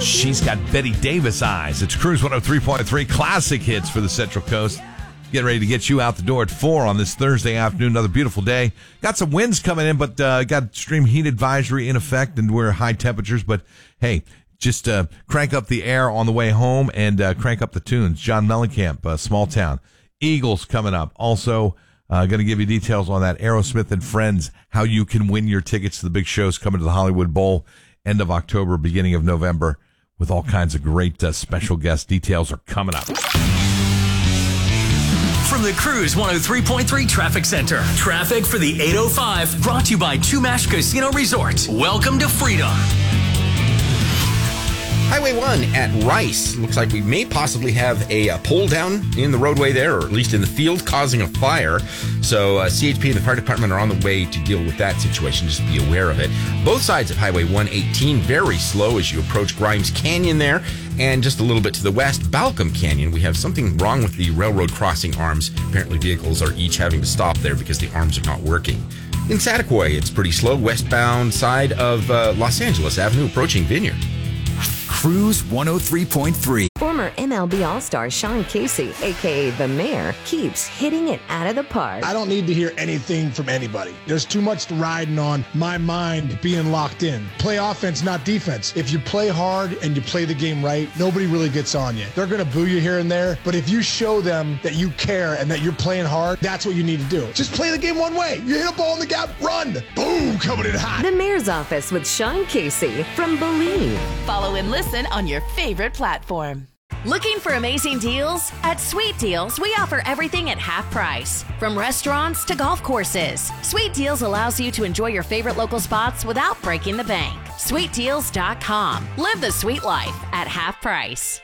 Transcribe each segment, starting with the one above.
She's got Betty Davis eyes. It's Cruise 103.3 classic hits for the Central Coast. Get ready to get you out the door at 4 on this Thursday afternoon. Another beautiful day. Got some winds coming in, but got extreme heat advisory in effect, and we're high temperatures. But hey, just crank up the air on the way home and crank up the tunes. John Mellencamp, Small Town. Eagles coming up. Also, going to give you details on that Aerosmith and Friends, how you can win your tickets to the big shows coming to the Hollywood Bowl end of October, beginning of November, with all kinds of great special guest details are coming up. From the Cruise 103.3 Traffic Center, traffic for the 805, brought to you by Chumash Casino Resort. Welcome to freedom. Highway 1 at Rice. Looks like we may possibly have a pole down in the roadway there, or at least in the field, causing a fire. So CHP and the fire department are on the way to deal with that situation. Just be aware of it. Both sides of Highway 118, very slow as you approach Grimes Canyon there. And just a little bit to the west, Balcom Canyon, we have something wrong with the railroad crossing arms. Apparently vehicles are each having to stop there because the arms are not working. In Saticoy, it's pretty slow, westbound side of Los Angeles Avenue, approaching Vineyard. Cruise 103.3. Former MLB All-Star Sean Casey, a.k.a. The Mayor, keeps hitting it out of the park. I don't need to hear anything from anybody. There's too much riding on my mind being locked in. Play offense, not defense. If you play hard and you play the game right, nobody really gets on you. They're going to boo you here and there, but if you show them that you care and that you're playing hard, that's what you need to do. Just play the game one way. You hit a ball in the gap, run. Boom, coming in hot. The Mayor's Office with Sean Casey from Believe. Follow and listen on your favorite platform. Looking for amazing deals? At Sweet Deals, we offer everything at half price. From restaurants to golf courses, Sweet Deals allows you to enjoy your favorite local spots without breaking the bank. SweetDeals.com. Live the sweet life at half price.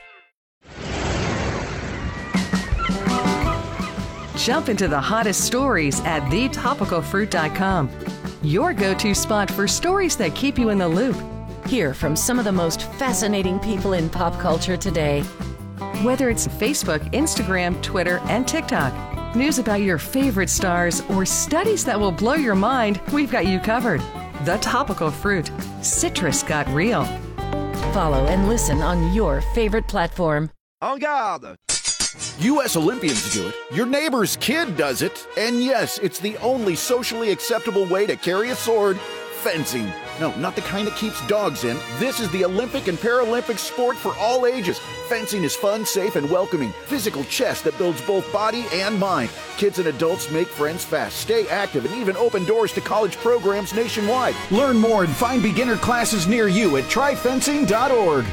Jump into the hottest stories at thetopicalfruit.com. Your go-to spot for stories that keep you in the loop. Hear from some of the most fascinating people in pop culture today. Whether it's Facebook, Instagram, Twitter, and TikTok, news about your favorite stars, or studies that will blow your mind, we've got you covered. The Topical Fruit. Citrus got real. Follow and listen on your favorite platform. En garde! U.S. Olympians do it. Your neighbor's kid does it. And yes, it's the only socially acceptable way to carry a sword. Fencing. No, not the kind that keeps dogs in. This is the Olympic and Paralympic sport for all ages. Fencing is fun, safe, and welcoming. Physical chess that builds both body and mind. Kids and adults make friends fast, stay active, and even open doors to college programs nationwide. Learn more and find beginner classes near you at tryfencing.org.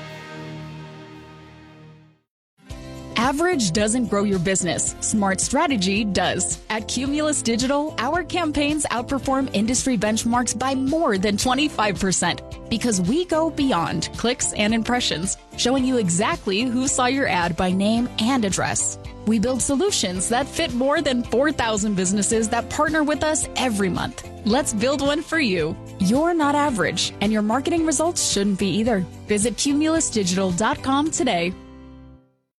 Average doesn't grow your business. Smart strategy does. At Cumulus Digital, our campaigns outperform industry benchmarks by more than 25% because we go beyond clicks and impressions, showing you exactly who saw your ad by name and address. We build solutions that fit more than 4,000 businesses that partner with us every month. Let's build one for you. You're not average, and your marketing results shouldn't be either. Visit cumulusdigital.com today.